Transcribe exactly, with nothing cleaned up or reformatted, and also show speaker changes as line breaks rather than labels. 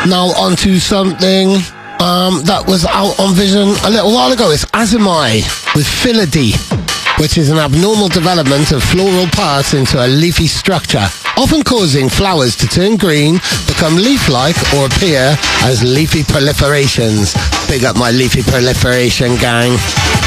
Now onto something um, that was out on Vision a little while ago. It's Azimai with Philody, which is an abnormal development of floral parts into a leafy structure, often causing flowers to turn green, become leaf-like, or appear as leafy proliferations. Big up my leafy proliferation gang.